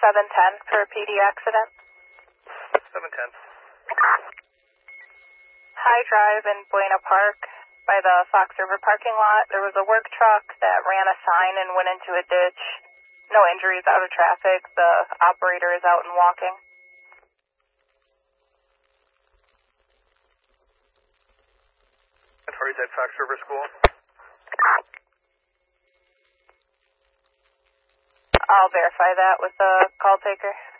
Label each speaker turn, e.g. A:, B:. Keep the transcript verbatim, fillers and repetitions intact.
A: seven ten for a P D accident.
B: seven ten.
A: High Drive in Buena Park by the Fox River parking lot. There was a work truck that ran a sign and went into a ditch. No injuries out of traffic. The operator is out and walking.
B: How far is that Fox River School?
A: I'll verify that with the call taker.